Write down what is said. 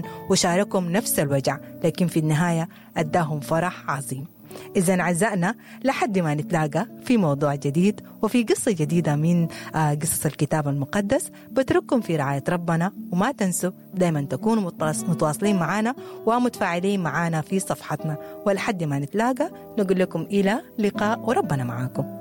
وشاركهم نفس الوجع، لكن في النهاية أداهم فرح عظيم. إذن أعزائنا، لحد ما نتلاقى في موضوع جديد وفي قصة جديدة من قصص الكتاب المقدس، بترككم في رعاية ربنا، وما تنسوا دايما تكونوا متواصلين معنا ومتفاعلين معنا في صفحتنا. ولحد ما نتلاقى نقول لكم إلى لقاء وربنا معاكم.